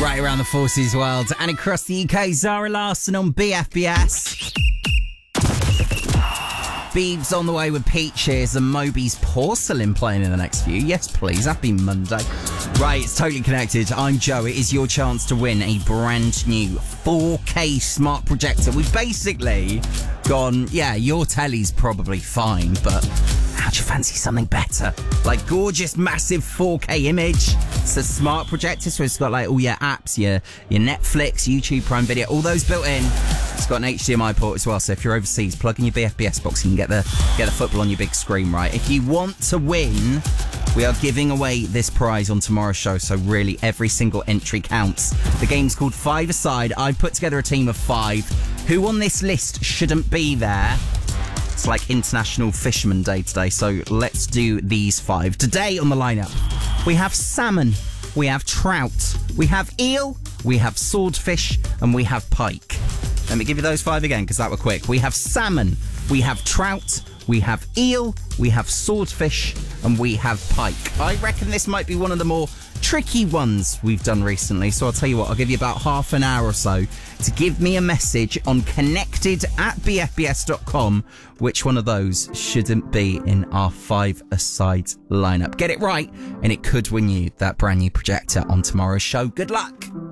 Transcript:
Right around the Forces world and across the UK, Zara Larsson on BFBS. Beebs on the way with Peaches and Moby's Porcelain playing in the next few. Yes, please. Happy Monday. Right, it's totally connected. I'm Joe. It is your chance to win a brand new 4K smart projector. We've basically gone, yeah, your telly's probably fine, but how'd you fancy something better? Like gorgeous, massive 4K image. It's a smart projector, so it's got like all your apps, your Netflix, YouTube, Prime Video, all those built in. It's got an HDMI port as well, so if you're overseas, plug in your BFBS box and you can get the football on your big screen, right? If you want to win, we are giving away this prize on tomorrow's show, so really every single entry counts. The game's called Five Aside. I've put together a team of 5. Who on this list shouldn't be there? It's like International Fisherman Day today, so let's do these 5. Today on the lineup, we have salmon, we have trout, we have eel, we have swordfish, and we have pike. Let me give you those 5 again, because that were quick. We have salmon, we have trout, we have eel, we have swordfish, and we have pike. I reckon this might be one of the more tricky ones we've done recently, so I'll tell you what, I'll give you about half an hour or so to give me a message on connected@bfbs.com which one of those shouldn't be in our 5 aside lineup. Get it right, and it could win you that brand new projector on tomorrow's show. Good luck!